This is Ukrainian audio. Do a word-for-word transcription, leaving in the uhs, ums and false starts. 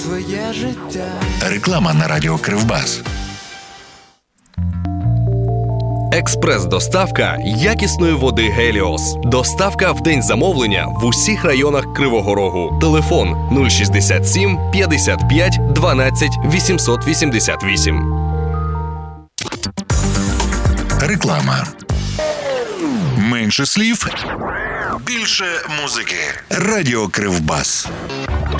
твоє життя. Реклама на радіо Кривбас. Експрес-доставка якісної води «Геліос». Доставка в день замовлення в усіх районах Кривого Рогу. Телефон нуль шістдесят сім п'ятдесят п'ять дванадцять вісімсот вісімдесят вісім. Реклама. Менше слів, більше музики. Радіо Кривбас.